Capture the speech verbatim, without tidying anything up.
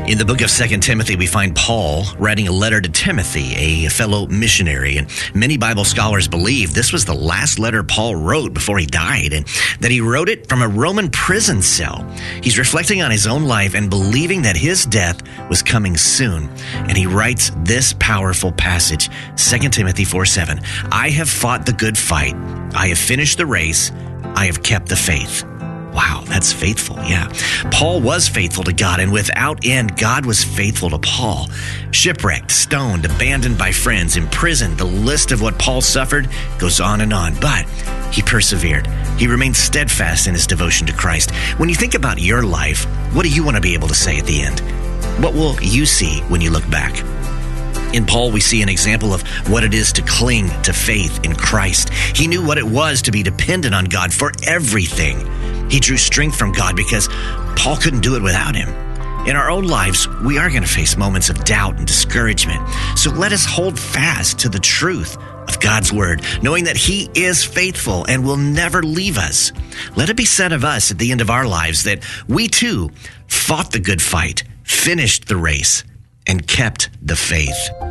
In the book of Second Timothy, we find Paul writing a letter to Timothy, a fellow missionary. And many Bible scholars believe this was the last letter Paul wrote before he died, and that he wrote it from a Roman prison cell. He's reflecting on his own life and believing that his death was coming soon. And he writes this powerful passage, Second Timothy four seven. I have fought the good fight. I have finished the race. I have kept the faith. Wow, that's faithful, yeah. Paul was faithful to God, and without end, God was faithful to Paul. Shipwrecked, stoned, abandoned by friends, imprisoned. The list of what Paul suffered goes on and on, but he persevered. He remained steadfast in his devotion to Christ. When you think about your life, what do you want to be able to say at the end? What will you see when you look back? In Paul, we see an example of what it is to cling to faith in Christ. He knew what it was to be dependent on God for everything. He drew strength from God because Paul couldn't do it without him. In our own lives, we are going to face moments of doubt and discouragement. So let us hold fast to the truth of God's word, knowing that he is faithful and will never leave us. Let it be said of us at the end of our lives that we too fought the good fight, finished the race, and kept the faith.